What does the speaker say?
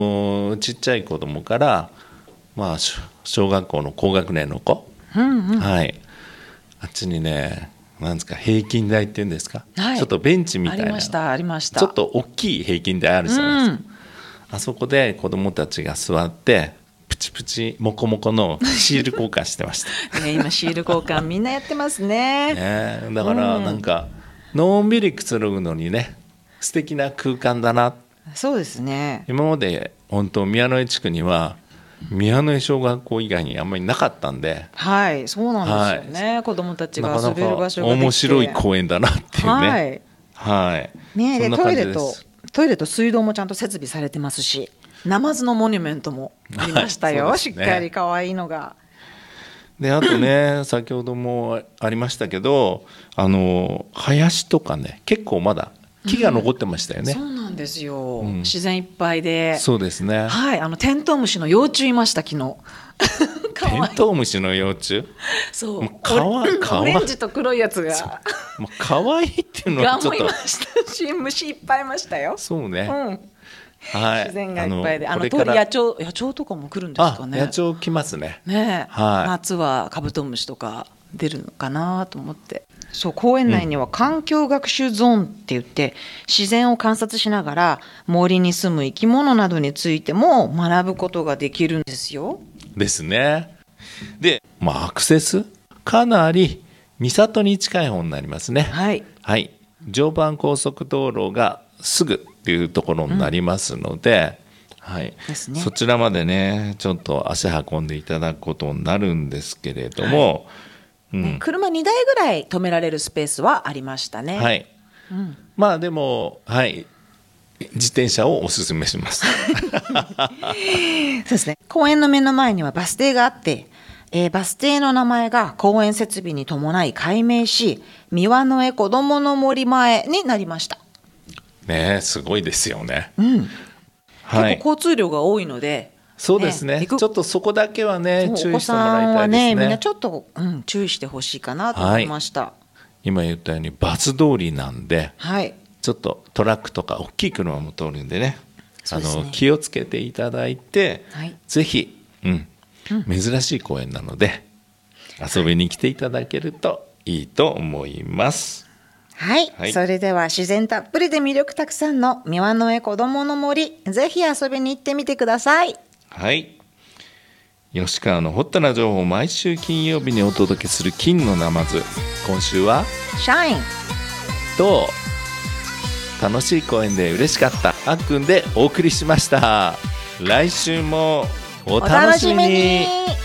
ちっちゃい子供から、まあ、小学校の高学年の子、はい、あっちにね、なんですか、平均台っていうんですか、 はい、 ちょっとベンチみたいな、 ありましたありました。 ちょっと大きい平均台あるじゃないですか、あそこで子供たちが座ってプチプチモコモコのシール交換してましたね、今シール交換みんなやってますね。 ね、だからなんか、のんびりくつろぐのにね、素敵な空間だな。 そうですね。 今まで本当宮の江地区には宮の江小学校以外にあんまりなかったんで、 はい、そうなんですよね、はい、子どもたちが遊べる場所ができて面白い公園だなっていうね、 はいはい、 ね、でトイレと水道もちゃんと設備されてますし、ナマズのモニュメントもありましたよ、はい、しっかり可愛いのが。 であとね先ほどもありましたけど、林とかね、結構まだ木が残ってましたよね、 そうなんですよ、自然いっぱいで。 そうですね、 はい、テントウムシの幼虫いました、昨日テントウムシの幼虫、 そう、 オレンジと黒いやつがもう可愛いっていうのはちょっとガもいましたし、虫いっぱいいましたよ。 そうね、はい、 自然がいっぱいで、 これから野鳥とかも来るんですかね。 野鳥来ますね、 はい、夏はカブトムシとか出るのかなと思って。そう、公園内には環境学習ゾーンって言って、自然を観察しながら森に住む生き物などについても学ぶことができるんですよ。 ですね。で、アクセスかなり三郷に近い方になりますね。 はい、 はい、常磐高速道路がすぐっていうところになりますので、はいですね、そちらまでねちょっと足運んでいただくことになるんですけれども、 車2台ぐらい止められるスペースはありましたね。 はい、まあでも、はい、自転車をおすすめしますそうですね、公園の目の前にはバス停があって、バス停の名前が公園設備に伴い改名し、三輪の江こどもの森前になりましたね。すごいですよね、 はい、結構交通量が多いので、 そうですね、ちょっとそこだけはね注意してもらいたいですね。お子さんはね、 みんなちょっと、注意してほしいかなと思いました、はい、 今言ったようにバス通りなんで、 はい、 ちょっとトラックとか大きい車も通るんでね、気をつけていただいて、はい、ぜひ、珍しい公園なので遊びに来ていただけるといいと思います。 はい、はい、それでは自然たっぷりで魅力たくさんの三輪の江こどもの森、ぜひ遊びに行ってみてください。 はい、吉川のホットな情報を毎週金曜日にお届けする金のナマズ、今週はシャインと楽しい公園で嬉しかったあっくんでお送りしました。来週もお楽しみに。